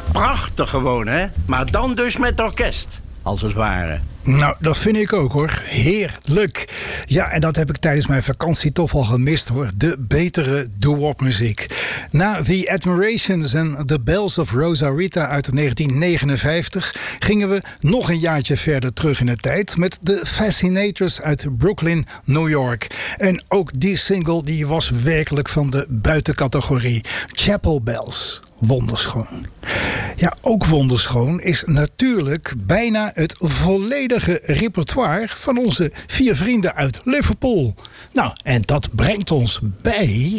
prachtig gewoon, hè? Maar dan dus met orkest, als het ware. Nou, dat vind ik ook, hoor. Heerlijk. Ja, en dat heb ik tijdens mijn vakantie toch wel gemist, hoor. De betere doo-wop muziek. Na The Admirations en The Bells of Rosarita uit 1959... gingen we nog een jaartje verder terug in de tijd... met The Fascinators uit Brooklyn, New York. En ook die single die was werkelijk van de buitencategorie. Chapel Bells. Wonderschoon. Ja, ook wonderschoon is natuurlijk bijna het volledige repertoire van onze 4 vrienden uit Liverpool. Nou, en dat brengt ons bij...